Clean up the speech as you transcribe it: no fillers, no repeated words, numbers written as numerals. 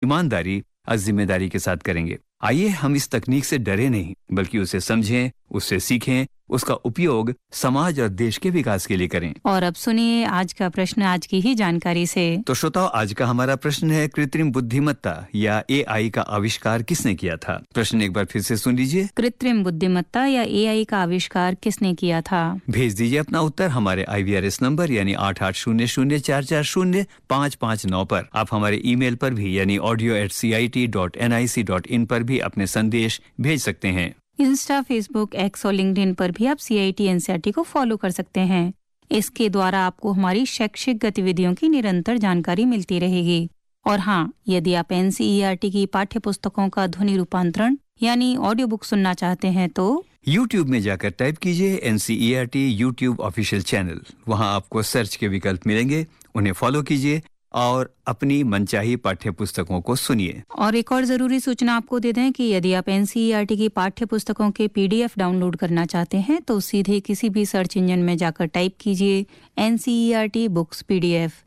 ईमानदारी और जिम्मेदारी के साथ करेंगे। आइए हम इस तकनीक से डरे नहीं, बल्कि उसे समझें, उससे सीखें, उसका उपयोग समाज और देश के विकास के लिए करें। और अब सुनिए आज का प्रश्न आज की ही जानकारी से। तो श्रोताओ, आज का हमारा प्रश्न है, कृत्रिम बुद्धिमत्ता या AI का आविष्कार किसने किया था? प्रश्न एक बार फिर से सुन लीजिए। कृत्रिम बुद्धिमत्ता या AI का आविष्कार किसने किया था? भेज दीजिए अपना उत्तर हमारे IVRS नंबर यानी 8800444559 पर। आप हमारे ईमेल पर भी यानी audio@cit.nic.in पर भी अपने संदेश भेज सकते हैं। इंस्टा, फेसबुक, एक्स और लिंक्डइन पर भी आप CIT NCERT को फॉलो कर सकते हैं। इसके द्वारा आपको हमारी शैक्षिक गतिविधियों की निरंतर जानकारी मिलती रहेगी। और हाँ, यदि आप NCERT की पाठ्य पुस्तकों का ध्वनि रूपांतरण यानी ऑडियो बुक सुनना चाहते हैं तो YouTube में जाकर टाइप कीजिए NCERT YouTube ऑफिशियल चैनल। वहाँ आपको सर्च के विकल्प मिलेंगे, उन्हें फॉलो कीजिए और अपनी मनचाही पाठ्य पुस्तकों को सुनिए। और एक और जरूरी सूचना आपको दे दें कि यदि आप NCERT की पाठ्य पुस्तकों के PDF डाउनलोड करना चाहते हैं तो सीधे किसी भी सर्च इंजन में जाकर टाइप कीजिए NCERT बुक्स PDF।